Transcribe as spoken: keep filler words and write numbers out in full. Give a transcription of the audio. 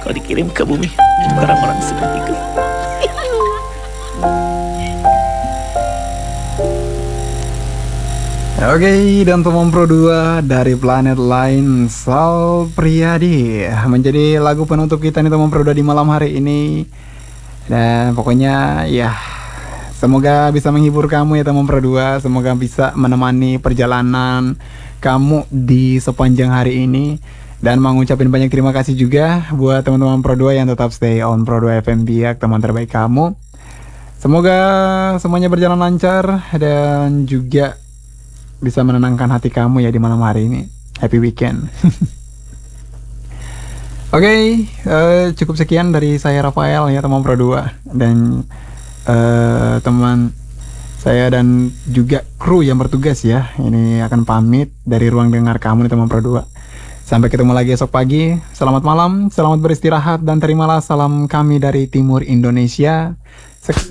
bakal dikirim ke bumi untuk orang-orang seperti itu. Oke, dan teman Pro dua dari planet lain, Sal Priadi, menjadi lagu penutup kita nih teman Pro dua di malam hari ini. Dan pokoknya ya, semoga bisa menghibur kamu ya teman Pro dua. Semoga bisa menemani perjalanan kamu di sepanjang hari ini. Dan mau ngucapin banyak terima kasih juga buat teman-teman Pro dua yang tetap stay on Pro dua F M Biak, teman terbaik kamu. Semoga semuanya berjalan lancar dan juga bisa menenangkan hati kamu ya di malam hari ini. Happy weekend. Oke, okay, uh, cukup sekian dari saya Rafael ya teman Pro dua. Dan uh, teman saya dan juga kru yang bertugas ya, ini akan pamit dari ruang dengar kamu nih teman Pro dua. Sampai ketemu lagi esok pagi. Selamat malam, selamat beristirahat, dan terimalah salam kami dari Timur Indonesia.